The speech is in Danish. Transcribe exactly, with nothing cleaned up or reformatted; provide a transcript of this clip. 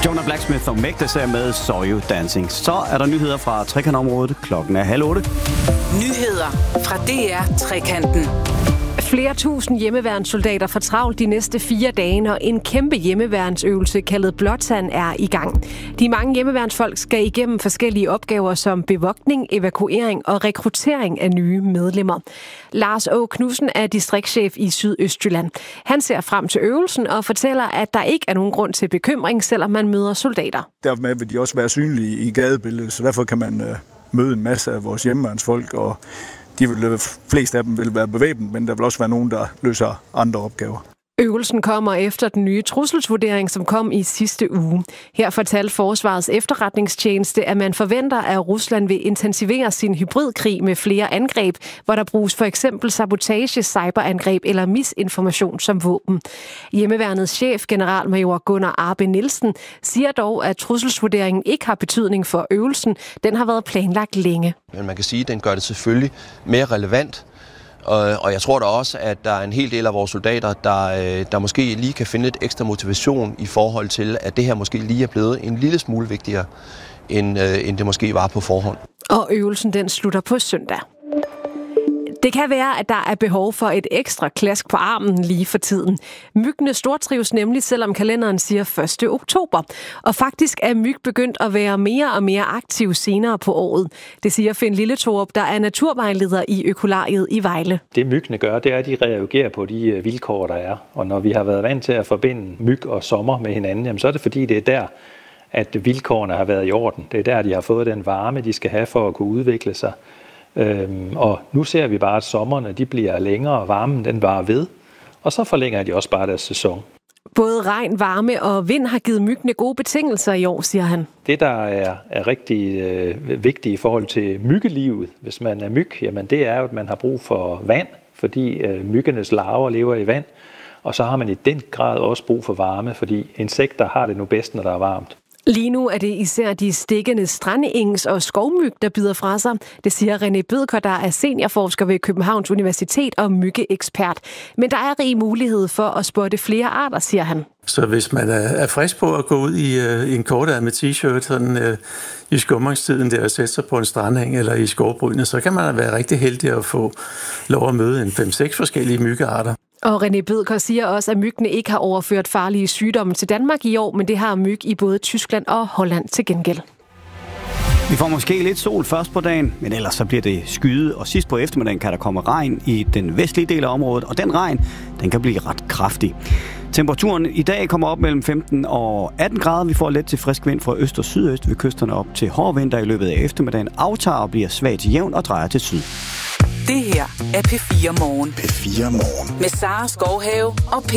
Jonah Blacksmith og Meg, der ser med Saw You Dancing. Så er der nyheder fra trekantområdet. Klokken er halv otte. Nyheder fra D R Trekanten. Flere tusind hjemmeværnssoldater får travlt de næste fire dage, når en kæmpe hjemmeværnsøvelse kaldet Blåtand er i gang. De mange hjemmeværnsfolk skal igennem forskellige opgaver som bevogtning, evakuering og rekruttering af nye medlemmer. Lars Å. Knudsen er distriktschef i Sydøstjylland. Han ser frem til øvelsen og fortæller, at der ikke er nogen grund til bekymring, selvom man møder soldater. Dermed vil de også være synlige i gadebilledet, så derfor kan man møde en masse af vores hjemmeværnsfolk, og de vil, flest af dem vil være bevæbnet, men der vil også være nogen, der løser andre opgaver. Øvelsen kommer efter den nye trusselsvurdering, som kom i sidste uge. Her fortalte Forsvarets efterretningstjeneste, at man forventer, at Rusland vil intensivere sin hybridkrig med flere angreb, hvor der bruges for eksempel sabotage, cyberangreb eller misinformation som våben. Hjemmeværnets chef, generalmajor Gunnar Arbe Nielsen, siger dog, at trusselsvurderingen ikke har betydning for øvelsen. Den har været planlagt længe. Men man kan sige, at den gør det selvfølgelig mere relevant. Og jeg tror da også, at der er en hel del af vores soldater, der, der måske lige kan finde lidt ekstra motivation i forhold til, at det her måske lige er blevet en lille smule vigtigere, end, end det måske var på forhånd. Og øvelsen den slutter på søndag. Det kan være, at der er behov for et ekstra klask på armen lige for tiden. Myggene stortrives nemlig, selvom kalenderen siger første oktober. Og faktisk er myg begyndt at være mere og mere aktiv senere på året. Det siger Finn Lilletorup, der er naturvejleder i Økolariet i Vejle. Det myggene gør, det er, at de reagerer på de vilkår, der er. Og når vi har været vant til at forbinde myg og sommer med hinanden, jamen, så er det fordi, det er der, at vilkårene har været i orden. Det er der, de har fået den varme, de skal have for at kunne udvikle sig. Øhm, og nu ser vi bare, at sommerne de bliver længere, og varmen den varer ved, og så forlænger de også bare deres sæson. Både regn, varme og vind har givet myggene gode betingelser i år, siger han. Det, der er, er rigtig øh, vigtigt i forhold til myggelivet, hvis man er myg, jamen det er jo, at man har brug for vand, fordi øh, myggenes larver lever i vand, og så har man i den grad også brug for varme, fordi insekter har det nu bedst, når der er varmt. Lige nu er det især de stikkende strandengs- og skovmyg, der bider fra sig. Det siger René Bødker, der er seniorforsker ved Københavns Universitet og myggeekspert. Men der er rig mulighed for at spotte flere arter, siger han. Så hvis man er frisk på at gå ud i, uh, i en kort med t-shirt sådan, uh, i skumringstiden der og sætte sig på en strandeng eller i skovbrynene, så kan man være rigtig heldig at få lov at møde en fem seks forskellige myggearter. Og René Bødker siger også, at myggene ikke har overført farlige sygdomme til Danmark i år, men det har myg i både Tyskland og Holland til gengæld. Vi får måske lidt sol først på dagen, men ellers så bliver det skyet, og sidst på eftermiddagen kan der komme regn i den vestlige del af området, og den regn, den kan blive ret kraftig. Temperaturen i dag kommer op mellem femten og atten grader. Vi får let til frisk vind fra øst og sydøst ved kysterne op til hård vind, der i løbet af eftermiddagen aftager og bliver svagt til jævn og drejer til syd. Det her er P fire Morgen. P fire Morgen. Med Sara Skovhave og P.